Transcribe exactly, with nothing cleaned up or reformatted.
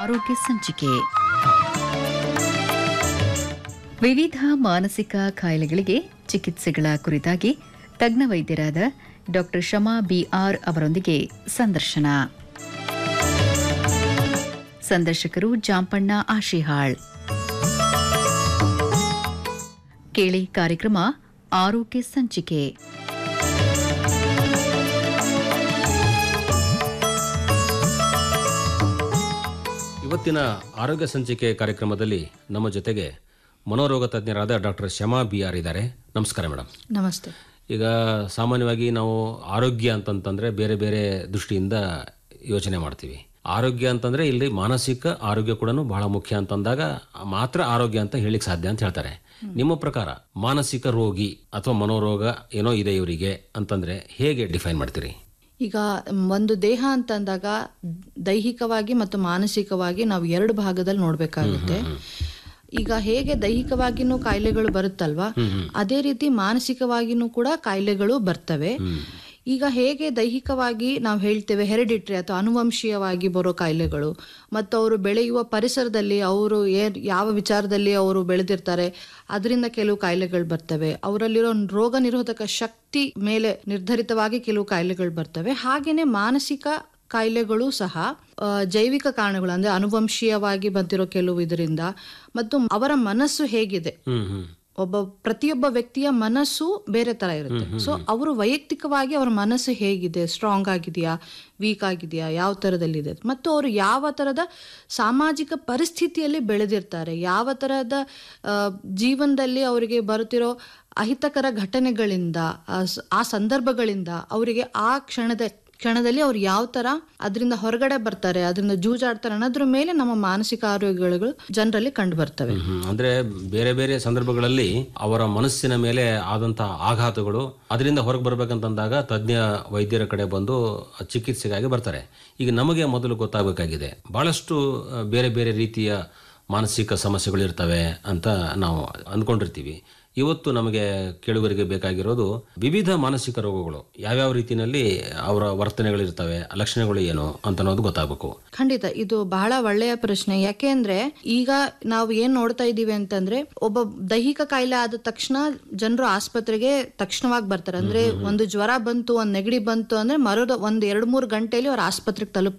ಆರೋಗ್ಯ ಸಂಚಿಕೆ. ವಿವಿಧ ಮಾನಸಿಕ ಕಾಯಿಲೆಗಳಿಗೆ ಚಿಕಿತ್ಸೆಗಳ ಕುರಿತಾಗಿ ತಜ್ಞ ವೈದ್ಯರಾದ ಡಾಕ್ಟರ್ ಶಮಾ ಬಿಆರ್ ಅವರೊಂದಿಗೆ ಸಂದರ್ಶನ. ಸಂದರ್ಶಕರು ಜಾಂಪಣ್ಣ ಆಶಿಹಾಳ್. ಕೇಳಿ ಕಾರ್ಯಕ್ರಮ ಆರೋಗ್ಯ ಸಂಚಿಕೆ. ಇವತ್ತಿನ ಆರೋಗ್ಯ ಸಂಚಿಕೆ ಕಾರ್ಯಕ್ರಮದಲ್ಲಿ ನಮ್ಮ ಜೊತೆಗೆ ಮನೋರೋಗ ತಜ್ಞರಾದ ಡಾಕ್ಟರ್ ಶಮಾ ಬಿ ಆರ್ ಇದ್ದಾರೆ. ನಮಸ್ಕಾರ ಮೇಡಮ್. ನಮಸ್ತೆ. ಈಗ ಸಾಮಾನ್ಯವಾಗಿ ನಾವು ಆರೋಗ್ಯ ಅಂತಂತಂದರೆ ಬೇರೆ ಬೇರೆ ದೃಷ್ಟಿಯಿಂದ ಯೋಚನೆ ಮಾಡ್ತೀವಿ. ಆರೋಗ್ಯ ಅಂತಂದರೆ ಇಲ್ಲಿ ಮಾನಸಿಕ ಆರೋಗ್ಯ ಕೂಡ ಬಹಳ ಮುಖ್ಯ ಅಂತಂದಾಗ ಮಾತ್ರ ಆರೋಗ್ಯ ಅಂತ ಹೇಳಿಕ್ಕೆ ಸಾಧ್ಯ ಅಂತ ಹೇಳ್ತಾರೆ. ನಿಮ್ಮ ಪ್ರಕಾರ ಮಾನಸಿಕ ರೋಗಿ ಅಥವಾ ಮನೋರೋಗ ಏನೋ ಇದೆ ಇವರಿಗೆ ಅಂತಂದರೆ ಹೇಗೆ ಡಿಫೈನ್ ಮಾಡ್ತೀರಿ? ಈಗ ಒಂದು ದೇಹ ಅಂತಂದಾಗ ದೈಹಿಕವಾಗಿ ಮತ್ತು ಮಾನಸಿಕವಾಗಿ ನಾವು ಎರಡು ಭಾಗದಲ್ಲಿ ನೋಡ್ಬೇಕಾಗುತ್ತೆ. ಈಗ ಹೇಗೆ ದೈಹಿಕವಾಗಿನೂ ಕಾಯಿಲೆಗಳು ಬರುತ್ತಲ್ವಾ, ಅದೇ ರೀತಿ ಮಾನಸಿಕವಾಗಿನೂ ಕೂಡ ಕಾಯಿಲೆಗಳು ಬರ್ತವೆ. ಈಗ ಹೇಗೆ ದೈಹಿಕವಾಗಿ ನಾವು ಹೇಳ್ತೇವೆ ಹೆರಿಡಿಟ್ರಿ ಅಥವಾ ಅನುವಂಶೀಯವಾಗಿ ಬರೋ ಕಾಯಿಲೆಗಳು, ಮತ್ತು ಅವರು ಬೆಳೆಯುವ ಪರಿಸರದಲ್ಲಿ ಅವರು ಏನ್ ಯಾವ ವಿಚಾರದಲ್ಲಿ ಅವರು ಬೆಳೆದಿರ್ತಾರೆ ಅದರಿಂದ ಕೆಲವು ಕಾಯಿಲೆಗಳು ಬರ್ತವೆ. ಅವರಲ್ಲಿರೋ ರೋಗ ನಿರೋಧಕ ಶಕ್ತಿ ಮೇಲೆ ನಿರ್ಧರಿತವಾಗಿ ಕೆಲವು ಕಾಯಿಲೆಗಳು ಬರ್ತವೆ. ಹಾಗೇನೆ ಮಾನಸಿಕ ಕಾಯಿಲೆಗಳು ಸಹ ಜೈವಿಕ ಕಾರಣಗಳು ಅಂದ್ರೆ ಅನುವಂಶೀಯವಾಗಿ ಬಂದಿರೋ ಕೆಲವು ಇದರಿಂದ, ಮತ್ತು ಅವರ ಮನಸ್ಸು ಹೇಗಿದೆ, ಒಬ್ಬ ಪ್ರತಿಯೊಬ್ಬ ವ್ಯಕ್ತಿಯ ಮನಸ್ಸು ಬೇರೆ ತರ ಇರುತ್ತೆ. ಸೊ ಅವರು ವೈಯಕ್ತಿಕವಾಗಿ ಅವರ ಮನಸ್ಸು ಹೇಗಿದೆ, ಸ್ಟ್ರಾಂಗ್ ಆಗಿದೆಯಾ, ವೀಕ್ ಆಗಿದೆಯಾ, ಯಾವ ತರದಲ್ಲಿದೆ, ಮತ್ತು ಅವರು ಯಾವ ತರದ ಸಾಮಾಜಿಕ ಪರಿಸ್ಥಿತಿಯಲ್ಲಿ ಬೆಳೆದಿರ್ತಾರೆ, ಯಾವ ತರಹದ ಜೀವನದಲ್ಲಿ ಅವರಿಗೆ ಬರುತ್ತಿರೋ ಅಹಿತಕರ ಘಟನೆಗಳಿಂದ ಆ ಸಂದರ್ಭಗಳಿಂದ ಅವರಿಗೆ ಆ ಕ್ಷಣದ ಕ್ಷಣದಲ್ಲಿ ಅವ್ರು ಯಾವ ತರ ಅದರಿಂದ ಹೊರಗಡೆ ಬರ್ತಾರೆ, ಅದರಿಂದ ಜೂಜಾಡ್ತಾರೆ ಅನ್ನೋದ್ರ ಮೇಲೆ ನಮ್ಮ ಮಾನಸಿಕ ಆರೋಗ್ಯಗಳು ಜನರಲ್ಲಿ ಕಂಡು ಬರ್ತವೆ. ಅಂದ್ರೆ ಬೇರೆ ಬೇರೆ ಸಂದರ್ಭಗಳಲ್ಲಿ ಅವರ ಮನಸ್ಸಿನ ಮೇಲೆ ಆದಂತಹ ಆಘಾತಗಳು ಅದರಿಂದ ಹೊರಗೆ ಬರ್ಬೇಕಂತಂದಾಗ ತಜ್ಞ ವೈದ್ಯರ ಕಡೆ ಬಂದು ಚಿಕಿತ್ಸೆಗಾಗಿ ಬರ್ತಾರೆ. ಈಗ ನಮಗೆ ಮೊದಲು ಗೊತ್ತಾಗಬೇಕಾಗಿದೆ, ಬಹಳಷ್ಟು ಬೇರೆ ಬೇರೆ ರೀತಿಯ ಮಾನಸಿಕ ಸಮಸ್ಯೆಗಳು ಇರ್ತವೆ ಅಂತ ನಾವು ಅಂದ್ಕೊಂಡಿರ್ತೀವಿ. ಇವತ್ತು ನಮಗೆ ಕೇಳುಗರಿಗೆ ಬೇಕಾಗಿರೋದು ವಿವಿಧ ಮಾನಸಿಕ ರೋಗಗಳು ಯಾವ್ಯಾವ ರೀತಿಯಲ್ಲಿ ಅವರ ವರ್ತನೆಗಳಿರ್ತವೆ, ಲಕ್ಷಣಗಳು ಏನು ಅಂತ ಅನ್ನೋದು ಗೊತ್ತಾಗಬೇಕು. ಖಂಡಿತ ಇದು ಬಹಳ ಒಳ್ಳೆಯ ಪ್ರಶ್ನೆ. ಯಾಕೆಂದ್ರೆ ಈಗ ನಾವು ಏನ್ ನೋಡ್ತಾ ಇದ್ದೀವಿ ಅಂತಂದ್ರೆ, ಒಬ್ಬ ದೈಹಿಕ ಕಾಯಿಲೆ ಆದ ತಕ್ಷಣ ಜನರು ಆಸ್ಪತ್ರೆಗೆ ತಕ್ಷಣವಾಗಿ ಬರ್ತಾರೆ. ಅಂದ್ರೆ ಒಂದು ಜ್ವರ ಬಂತು, ಒಂದ್ ನೆಗಡಿ ಬಂತು ಅಂದ್ರೆ ಮರದ ಒಂದ್ ಎರಡ್ ಮೂರು ಗಂಟೆಯಲ್ಲಿ ಅವ್ರ ಆಸ್ಪತ್ರೆಗೆ ತಲುಪ್